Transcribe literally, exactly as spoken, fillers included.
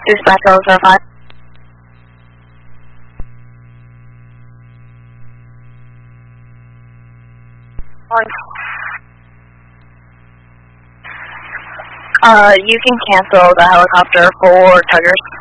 Dispatch zero zero five. Uh, you can cancel the helicopter for Tuggers.